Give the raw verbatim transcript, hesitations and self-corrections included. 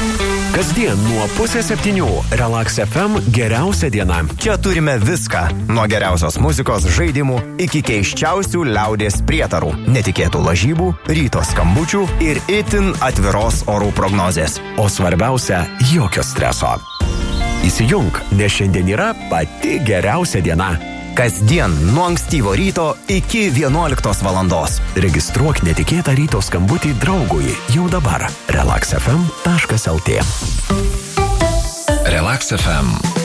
Kasdien nuo pusės septynių Relax F M geriausia diena. Čia turime viską. Nuo geriausios muzikos, žaidimų iki keiščiausių liaudies prietarų, netikėtų lažybų, ryto skambučių ir itin atviros orų prognozės. O svarbiausia, jokio streso. Įsijunk, nes šiandien yra pati geriausia diena. Kasdien nuo ankstyvo ryto iki vienuoliktos valandos. Registruok netikėtą ryto skambutį draugui jau dabar. relax f m taškas l t. Relax F M.